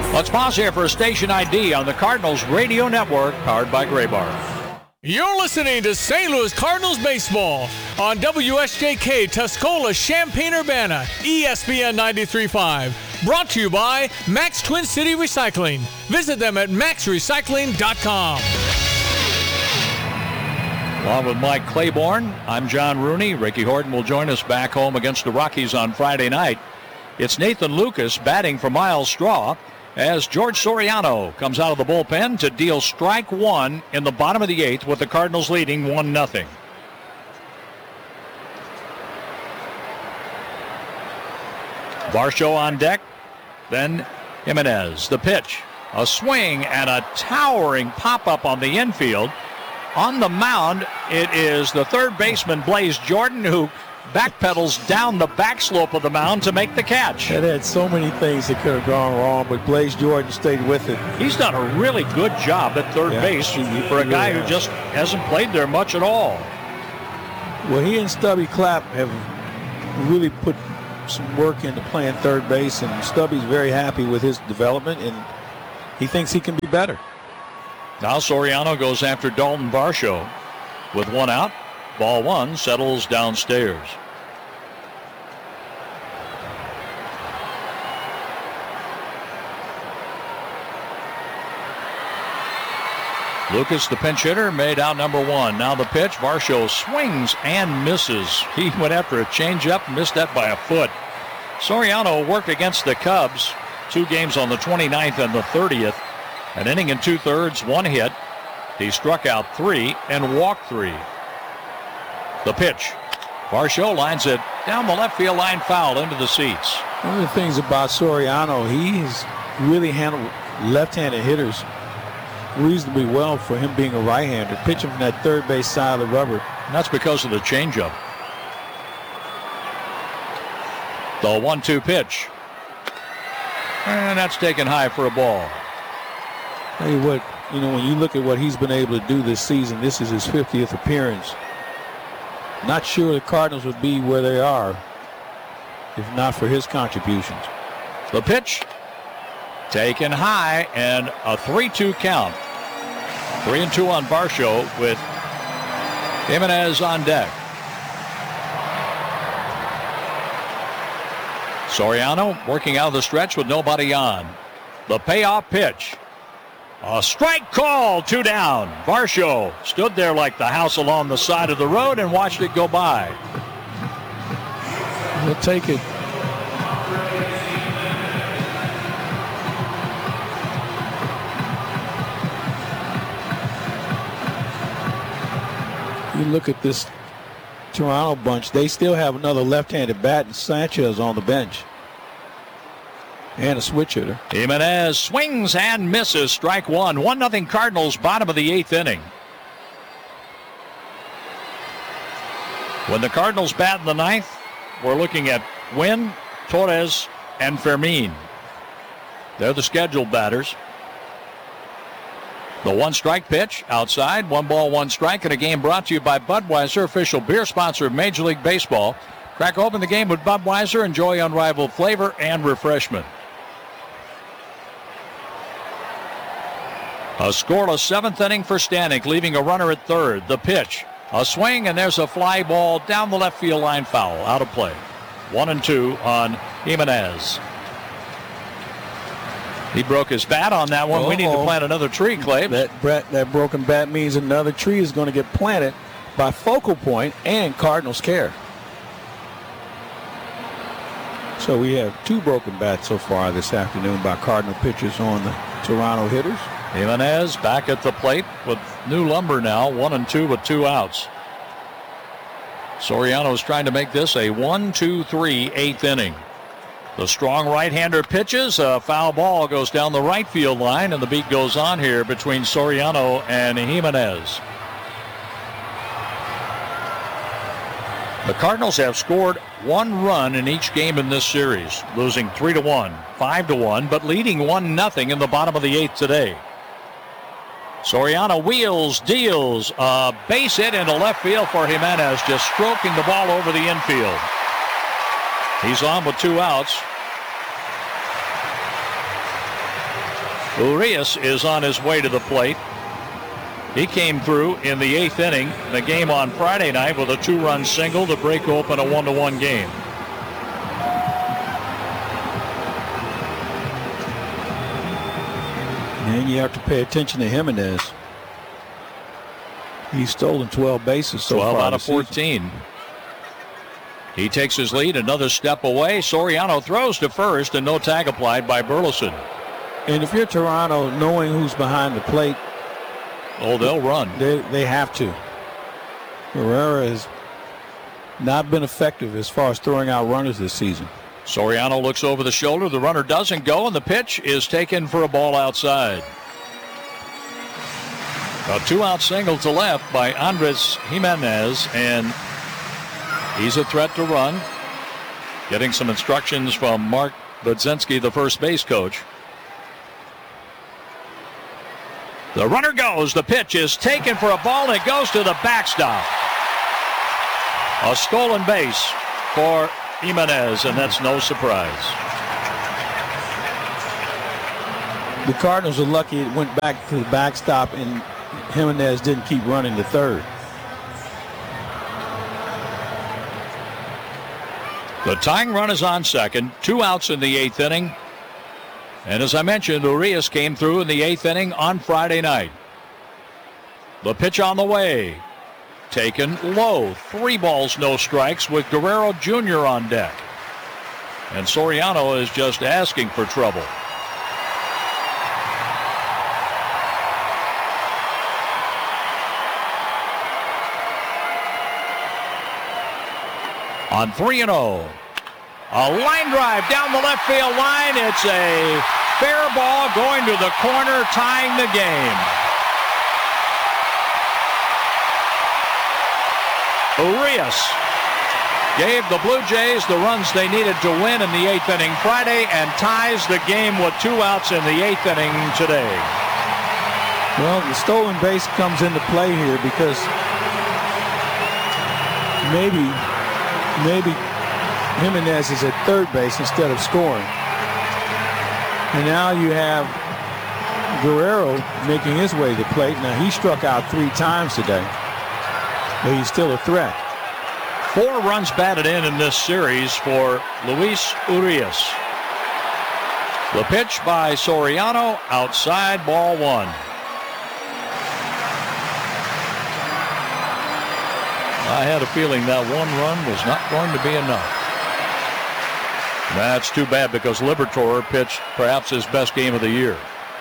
Let's pause here for a station ID on the Cardinals Radio Network, powered by Graybar. You're listening to St. Louis Cardinals baseball on WSJK Tuscola, Champaign-Urbana, ESPN 93.5. Brought to you by Max Twin City Recycling. Visit them at maxrecycling.com. Along with Mike Claiborne, I'm John Rooney. Ricky Horton will join us back home against the Rockies on Friday night. It's Nathan Lucas batting for Miles Straw as George Soriano comes out of the bullpen to deal strike one in the bottom of the eighth with the Cardinals leading 1-0. Varsho on deck, then Jimenez. The pitch, a swing and a towering pop-up on the infield. On the mound, it is the third baseman, Blaze Jordan, who backpedals down the backslope of the mound to make the catch. It had so many things that could have gone wrong, but Blaze Jordan stayed with it. He's done a really good job at third base for a guy who just hasn't played there much at all. Well, he and Stubby Clapp have really put some work into playing third base, and Stubby's very happy with his development, and he thinks he can be better. Now Soriano goes after Dalton Varsho with one out. Ball one settles downstairs. Lucas, the pinch hitter, made out number one. Now the pitch. Varsho swings and misses. He went after a changeup, missed that by a foot. Soriano worked against the Cubs 2 games on the 29th and the 30th. An inning and 2/3, 1 hit. He struck out 3 and walked 3. The pitch. Varsho lines it down the left field line, foul into the seats. One of the things about Soriano, he's really handled left-handed hitters reasonably well for him being a right-hander, pitching from that third base side of the rubber. And that's because of the changeup. The 1-2 pitch. And that's taken high for a ball. Tell you what, when you look at what he's been able to do this season, this is his 50th appearance. Not sure the Cardinals would be where they are if not for his contributions. The pitch taken high and a 3-2 count. 3-2 on Varsho with Jimenez on deck. Soriano working out of the stretch with nobody on. The payoff pitch. A strike call, 2 down. Varsho stood there like the house along the side of the road and watched it go by. He'll take it. You look at this Toronto bunch, they still have another left-handed bat, and Sanchez on the bench. And a switch hitter. Jimenez swings and misses. Strike one. 1-0 Cardinals, bottom of the 8th inning. When the Cardinals bat in the 9th, we're looking at Wynn, Torres, and Fermin. They're the scheduled batters. The 1-strike pitch outside. 1 ball, 1 strike, and a game brought to you by Budweiser, official beer sponsor of Major League Baseball. Crack open the game with Budweiser. Enjoy unrivaled flavor and refreshment. A scoreless 7th inning for Stanek, leaving a runner at third. The pitch, a swing, and there's a fly ball down the left field line, foul, out of play. 1-2 on Jimenez. He broke his bat on that one. We need to plant another tree, Clay. That broken bat means another tree is going to get planted by Focal Point and Cardinals Care. So we have 2 broken bats so far this afternoon by Cardinal pitchers on the Toronto hitters. Jimenez back at the plate with new lumber now, 1-2 with 2 outs. Soriano is trying to make this a 1-2-3 8th inning. The strong right-hander pitches. A foul ball goes down the right field line, and the beat goes on here between Soriano and Jimenez. The Cardinals have scored 1 run in each game in this series, losing 3-1, 5-1, but leading 1-0 in the bottom of the 8th today. Soriano wheels, deals, a base hit into left field for Jimenez, just stroking the ball over the infield. He's on with 2 outs. Urias is on his way to the plate. He came through in the 8th inning, the game on Friday night, with a 2-run single to break open a 1-1 game. And you have to pay attention to Jimenez. He's stolen 12 bases so far. 12 out of 14. He takes his lead another step away. Soriano throws to first, and no tag applied by Burleson. And if you're Toronto, knowing who's behind the plate, they'll run. They have to. Herrera has not been effective as far as throwing out runners this season. Soriano looks over the shoulder. The runner doesn't go, and the pitch is taken for a ball outside. A 2-out single to left by Andres Jimenez, and he's a threat to run. Getting some instructions from Mark Budzinski, the first base coach. The runner goes. The pitch is taken for a ball, and it goes to the backstop. A stolen base for Jimenez, and that's no surprise. The Cardinals are lucky it went back to the backstop, and Jimenez didn't keep running to third. The tying run is on second. 2 outs in the 8th inning. And as I mentioned, Urias came through in the 8th inning on Friday night. The pitch on the way. Taken low. 3 balls, no strikes with Guerrero Jr. on deck. And Soriano is just asking for trouble. On 3-0. A line drive down the left field line. It's a fair ball going to the corner, tying the game. Urias gave the Blue Jays the runs they needed to win in the 8th inning Friday and ties the game with 2 outs in the 8th inning today. Well, the stolen base comes into play here because maybe Jimenez is at third base instead of scoring. And now you have Guerrero making his way to the plate. Now, he struck out 3 times today, but he's still a threat. 4 runs batted in this series for Luis Urias. The pitch by Soriano, outside, ball 1. I had a feeling that 1 run was not going to be enough. That's too bad because Liberatore pitched perhaps his best game of the year.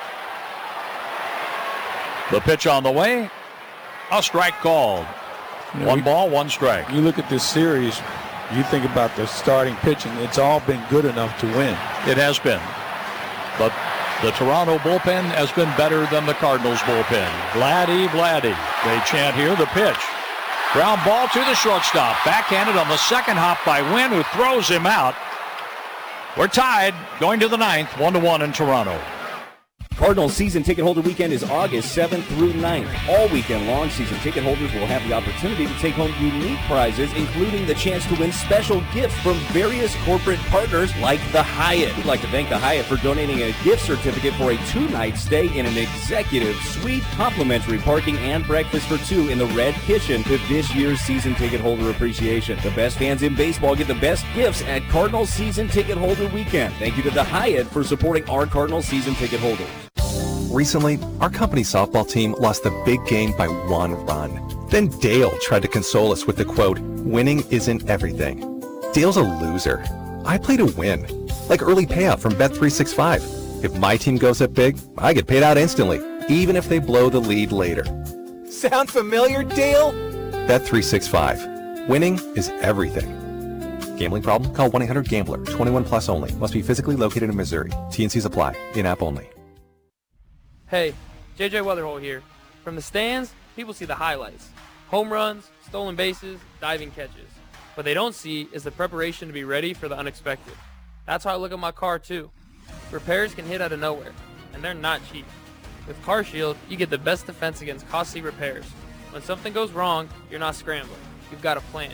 The pitch on the way, a strike called. 1 ball, 1 strike. You look at this series, you think about the starting pitching, it's all been good enough to win. It has been. But the Toronto bullpen has been better than the Cardinals bullpen. Vladdy, Vladdy. They chant here. The pitch. Ground ball to the shortstop. Backhanded on the second hop by Wynn, who throws him out. We're tied going to the 9th, 1-1 in Toronto. Cardinals season ticket holder weekend is August 7th through 9th. All weekend long, season ticket holders will have the opportunity to take home unique prizes, including the chance to win special gifts from various corporate partners like the Hyatt. We'd like to thank the Hyatt for donating a gift certificate for a 2-night stay in an executive suite, complimentary parking, and breakfast for 2 in the Red Kitchen to this year's season ticket holder appreciation. The best fans in baseball get the best gifts at Cardinals season ticket holder weekend. Thank you to the Hyatt for supporting our Cardinals season ticket holders. Recently, our company's softball team lost the big game by 1 run. Then Dale tried to console us with the quote, "Winning isn't everything." Dale's a loser. I play to win. Like early payout from Bet365. If my team goes up big, I get paid out instantly, even if they blow the lead later. Sound familiar, Dale? Bet365. Winning is everything. Gambling problem? Call 1-800-GAMBLER. 21 plus only. Must be physically located in Missouri. T&Cs apply. In-app only. Hey, JJ Weatherholt here. From the stands, people see the highlights. Home runs, stolen bases, diving catches. What they don't see is the preparation to be ready for the unexpected. That's how I look at my car too. Repairs can hit out of nowhere, and they're not cheap. With CarShield, you get the best defense against costly repairs. When something goes wrong, you're not scrambling. You've got a plan.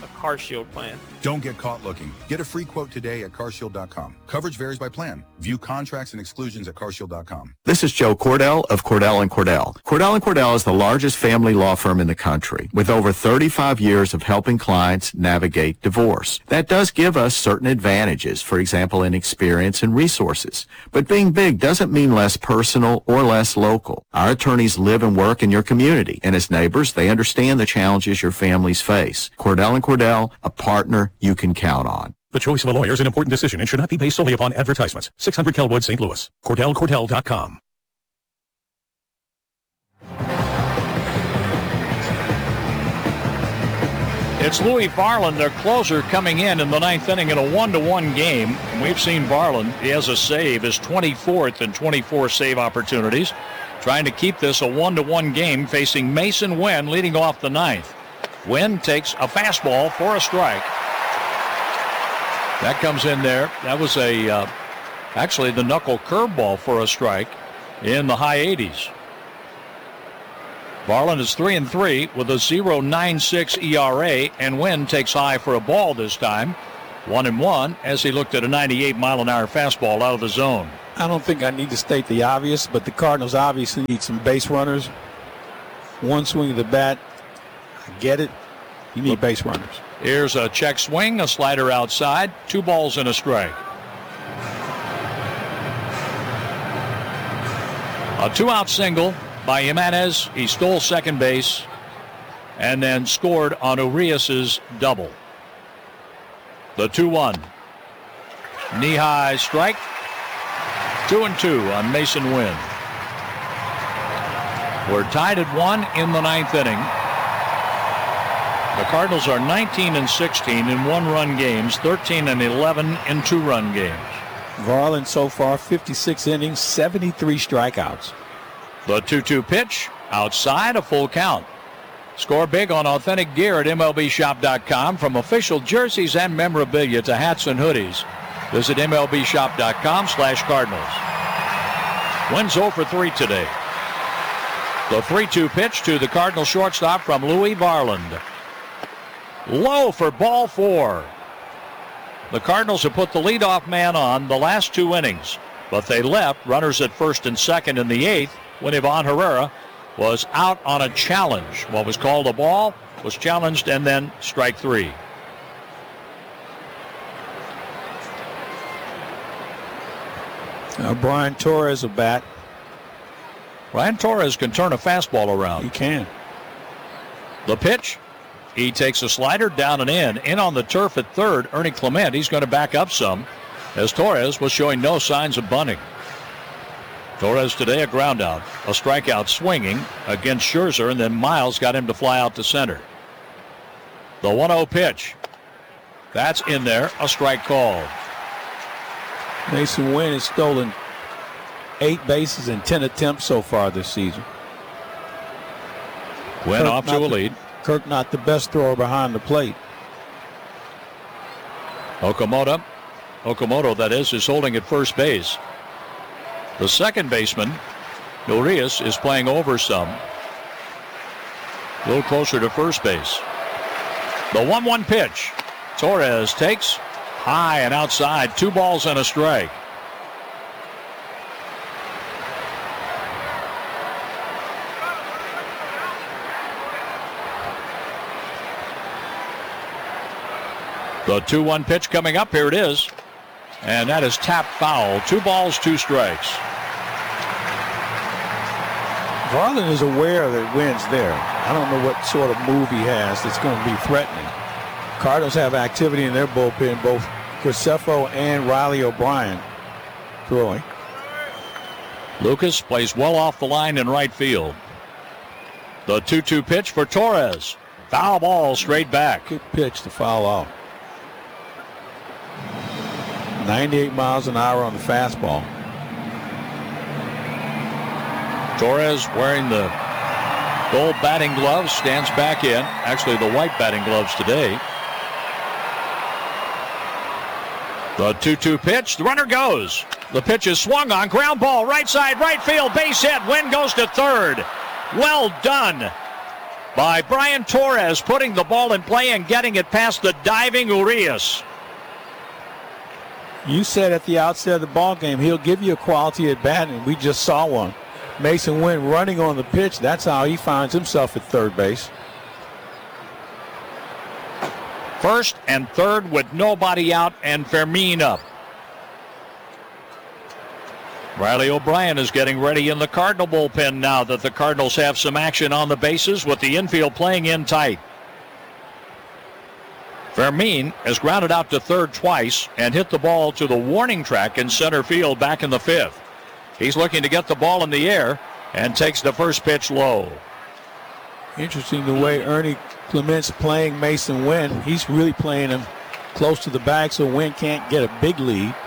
a CarShield plan. Don't get caught looking. Get a free quote today at carshield.com. Coverage varies by plan. View contracts and exclusions at carshield.com. This is Joe Cordell of Cordell & Cordell. Cordell & Cordell is the largest family law firm in the country with over 35 years of helping clients navigate divorce. That does give us certain advantages, for example, in experience and resources. But being big doesn't mean less personal or less local. Our attorneys live and work in your community, and as neighbors, they understand the challenges your families face. Cordell & Cordell, a partner you can count on. The choice of a lawyer is an important decision and should not be based solely upon advertisements. 600 Kelwood, St. Louis. CordellCordell.com. It's Louis Varland, their closer, coming in the ninth inning in a 1-1 game. And we've seen Varland, he has a save, his 24th in 24 save opportunities, trying to keep this a 1-1 game, facing Mason Wynn leading off the ninth. Wynn takes a fastball for a strike. That comes in there. That was actually the knuckle curveball for a strike in the high 80s. Varland is 3-3 with a 0.96 ERA, and Wynn takes high for a ball this time. 1-1 as he looked at a 98-mile-an-hour fastball out of the zone. I don't think I need to state the obvious, but the Cardinals obviously need some base runners. One swing of the bat, I get it. You need base runners. Here's a check swing, a slider outside, 2 balls and a strike. A 2-out single by Jimenez. He stole second base and then scored on Urias's double. The 2-1. Knee-high strike. 2-2 on Mason Wynn. We're tied at 1 in the ninth inning. The Cardinals are 19-16 in 1-run games, 13-11 in 2-run games. Varland so far, 56 innings, 73 strikeouts. The 2-2 pitch, outside, a full count. Score big on authentic gear at MLBshop.com. From official jerseys and memorabilia to hats and hoodies. Visit MLBshop.com/Cardinals. Wynn's 0 for 3 today. The 3-2 pitch to the Cardinal shortstop from Louis Varland. Low for ball 4. The Cardinals have put the leadoff man on the last 2 innings, but they left runners at first and second in the 8th when Ivan Herrera was out on a challenge. What was called a ball was challenged and then strike 3. Brian Torres a bat. Brian Torres can turn a fastball around. He can. The pitch. He takes a slider down and in on the turf at third. Ernie Clement, he's going to back up some as Torres was showing no signs of bunting. Torres today a ground out, a strikeout swinging against Scherzer, and then Miles got him to fly out to center. The 1-0 pitch. That's in there, a strike called. Mason Wynn has stolen 8 bases in 10 attempts so far this season. Wynn off to a lead. Kirk not the best thrower behind the plate. Okamoto, that is holding at first base. The second baseman, Urias, is playing over some. A little closer to first base. The 1-1 pitch. Torres takes high and outside. 2 balls and a strike. The 2-1 pitch coming up. Here it is. And that is tapped foul. 2 balls, 2 strikes. Varland is aware that Wynn's there. I don't know what sort of move he has that's going to be threatening. Cardinals have activity in their bullpen, both Graceffo and Riley O'Brien throwing. Lucas plays well off the line in right field. The 2-2 pitch for Torres. Foul ball straight back. Good pitch to foul off. 98 miles an hour on the fastball. Torres wearing the gold batting gloves, stands back in. Actually, the white batting gloves today. The 2-2 pitch. The runner goes. The pitch is swung on. Ground ball. Right side, right field. Base hit. Wynn goes to third. Well done by Brian Torres, putting the ball in play and getting it past the diving Urias. You said at the outset of the ball game, he'll give you a quality at bat, and we just saw one. Mason Wynn running on the pitch. That's how he finds himself at third base. First and third with nobody out and Fermin up. Riley O'Brien is getting ready in the Cardinal bullpen now that the Cardinals have some action on the bases with the infield playing in tight. Fermin has grounded out to third twice and hit the ball to the warning track in center field back in the fifth. He's looking to get the ball in the air and takes the first pitch low. Interesting the way Ernie Clement's playing Mason Wynn. He's really playing him close to the bag so Wynn can't get a big lead.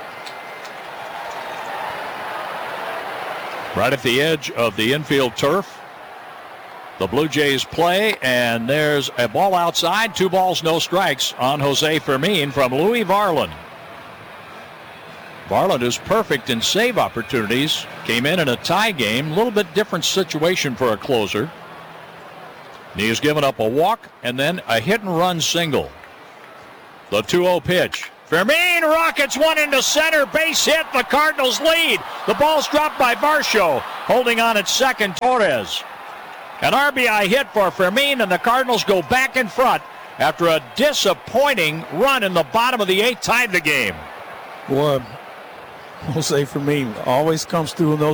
Right at the edge of the infield turf, the Blue Jays play, and there's a ball outside. 2 balls, no strikes on Jose Fermin from Louis Varland. Varland is perfect in save opportunities. Came in a tie game. A little bit different situation for a closer. He has given up a walk and then a hit-and-run single. The 2-0 pitch. Fermin rockets one into center. Base hit. The Cardinals lead. The ball's dropped by Varsho. Holding on at second, Torres. An RBI hit for Fermin, and the Cardinals go back in front after a disappointing run in the bottom of the 8th tied the game. Boy, Jose Fermin always comes through in those